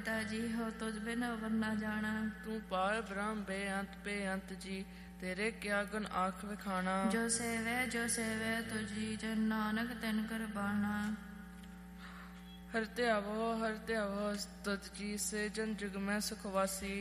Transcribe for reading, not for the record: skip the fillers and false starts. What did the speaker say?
ਪਿਤਾ ਜੀ ਹੋ ਤੁਝ ਬਿਨ ਅਵਰ ਨਾ ਜਾਣਾ। ਤੂੰ ਪਾਰ ਬ੍ਰਹਮ ਬੇਅੰਤ ਜੀ, ਤੇਰੇ ਕਿਆ ਗੁਣ ਆਖ ਵਿਖਾਣਾ। ਜੋ ਸੇਵੈ ਤੁਝੀ, ਜਨ ਨਾਨਕ ਤਿਨ ਕਰਬਾਣਾ। ਹਰ ਧਿਆਵੋ ਤੁਧ ਜੀ, ਸੇ ਜਨ ਜੁਗ ਮੈਂ ਸੁਖ ਵਾਸੀ।